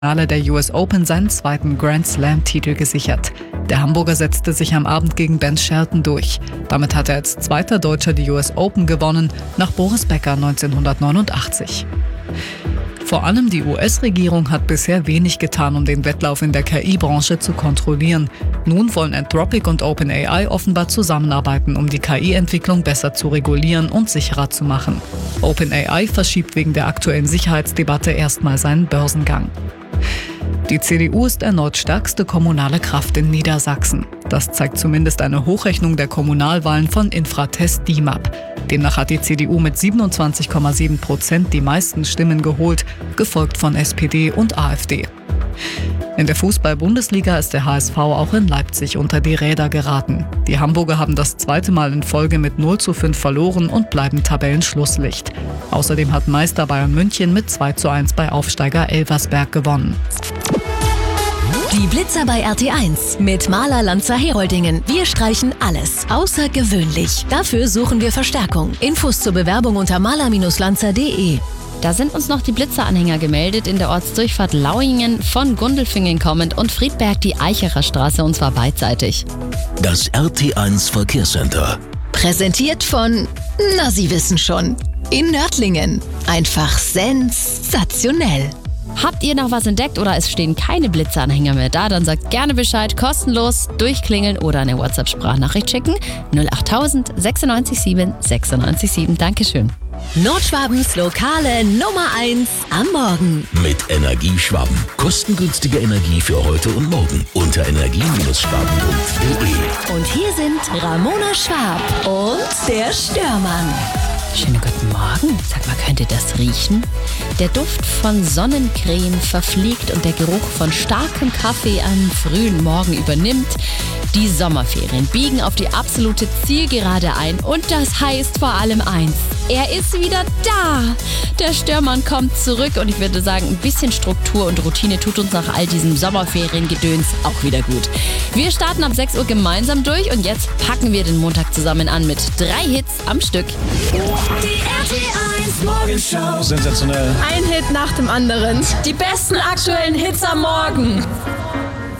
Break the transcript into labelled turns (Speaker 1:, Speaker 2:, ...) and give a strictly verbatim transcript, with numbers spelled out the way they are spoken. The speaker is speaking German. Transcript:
Speaker 1: Finale der U S Open seinen zweiten Grand Slam-Titel gesichert. Der Hamburger setzte sich am Abend gegen Ben Shelton durch. Damit hat er als zweiter Deutscher die U S Open gewonnen, nach Boris Becker neunzehnhundertneunundachtzig. Vor allem die U S-Regierung hat bisher wenig getan, um den Wettlauf in der K I-Branche zu kontrollieren. Nun wollen Anthropic und OpenAI offenbar zusammenarbeiten, um die K I-Entwicklung besser zu regulieren und sicherer zu machen. OpenAI verschiebt wegen der aktuellen Sicherheitsdebatte erstmal seinen Börsengang. Die C D U ist erneut stärkste kommunale Kraft in Niedersachsen. Das zeigt zumindest eine Hochrechnung der Kommunalwahlen von Infratest D I M A P. Demnach hat die C D U mit siebenundzwanzig Komma sieben Prozent die meisten Stimmen geholt, gefolgt von S P D und AfD. In der Fußball-Bundesliga ist der H S V auch in Leipzig unter die Räder geraten. Die Hamburger haben das zweite Mal in Folge mit null zu fünf verloren und bleiben Tabellenschlusslicht. Außerdem hat Meister Bayern München mit zwei zu eins bei Aufsteiger Elversberg gewonnen.
Speaker 2: Die Blitzer bei R T eins mit Maler Lanzer Heroldingen. Wir streichen alles außergewöhnlich. Dafür suchen wir Verstärkung. Infos zur Bewerbung unter maler Lanzer punkt de.
Speaker 3: Da sind uns noch die Blitzeranhänger gemeldet in der Ortsdurchfahrt Lauingen von Gundelfingen kommend und Friedberg die Eicherer Straße, und zwar beidseitig.
Speaker 4: Das R T eins Verkehrscenter.
Speaker 2: Präsentiert von, na Sie wissen schon, in Nördlingen. Einfach sensationell.
Speaker 3: Habt ihr noch was entdeckt oder es stehen keine Blitzeranhänger mehr da, dann sagt gerne Bescheid, kostenlos durchklingeln oder eine WhatsApp-Sprachnachricht schicken. null acht tausend sechsundneunzig sieben sechsundneunzig sieben. Dankeschön.
Speaker 2: Nordschwabens lokale Nummer eins am Morgen.
Speaker 4: Mit Energieschwaben. Kostengünstige Energie für heute und morgen. Unter energie Schwaben punkt de.
Speaker 2: Und hier sind Ramona Schwab und der Störmann.
Speaker 3: Schönen guten Morgen. Sag mal, könnt ihr das riechen? Der Duft von Sonnencreme verfliegt und der Geruch von starkem Kaffee am frühen Morgen übernimmt. Die Sommerferien biegen auf die absolute Zielgerade ein und das heißt vor allem eins. Er ist wieder da. Der Störmann kommt zurück und ich würde sagen, ein bisschen Struktur und Routine tut uns nach all diesem Sommerferiengedöns auch wieder gut. Wir starten ab sechs Uhr gemeinsam durch und jetzt packen wir den Montag zusammen an mit drei Hits am Stück.
Speaker 2: Die R T eins Morgenshow.
Speaker 5: Sensationell.
Speaker 6: Ein Hit nach dem anderen. Die besten aktuellen Hits am Morgen.